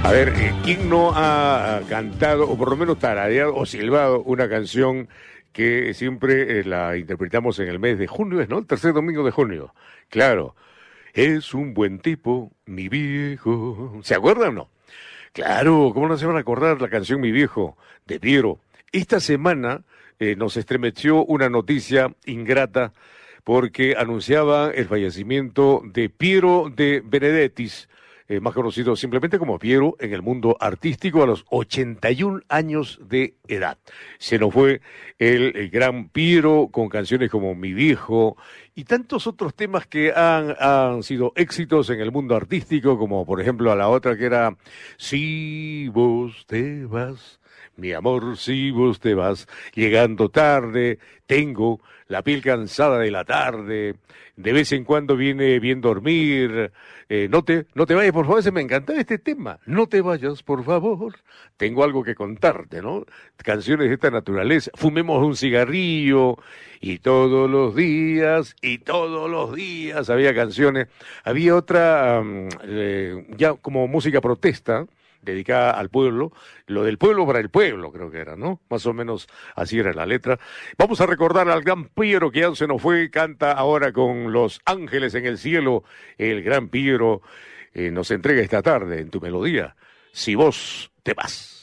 A ver, ¿quién no ha cantado, o por lo menos tarareado o silbado una canción que siempre la interpretamos en el mes de junio, ¿no? El tercer domingo de junio. Claro, es un buen tipo, mi viejo. ¿Se acuerdan o no? Claro, ¿cómo no se van a acordar la canción Mi Viejo de Piero? Esta semana nos estremeció una noticia ingrata porque anunciaba el fallecimiento de Piero de Benedettis, más conocido simplemente como Piero en el mundo artístico, a los 81 años de edad. Se nos fue el gran Piero con canciones como Mi Viejo y tantos otros temas que han sido éxitos en el mundo artístico, como por ejemplo a la otra que era Si vos te vas, mi amor, si vos te vas, llegando tarde, tengo la piel cansada de la tarde, de vez en cuando viene bien dormir, no te vayas, por favor, se me encantaba este tema, no te vayas, por favor, tengo algo que contarte, ¿no? Canciones de esta naturaleza, fumemos un cigarrillo, y todos los días había canciones, había otra, ya como música protesta, dedicada al pueblo, lo del pueblo para el pueblo, creo que era, ¿no? Más o menos así era la letra. Vamos a recordar al gran Piero que ya se nos fue, canta ahora con Los Ángeles en el Cielo, el gran Piero nos entrega esta tarde en Tu Melodía, Si vos te vas.